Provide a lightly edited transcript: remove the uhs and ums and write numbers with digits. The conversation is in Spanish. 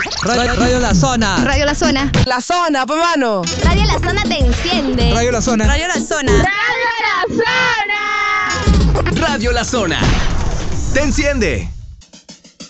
Radio La Zona. Radio La Zona. La Zona, pues, mano. Radio La Zona te enciende. Radio La Zona. Radio La Zona. Radio La Zona. Radio La Zona. Te enciende.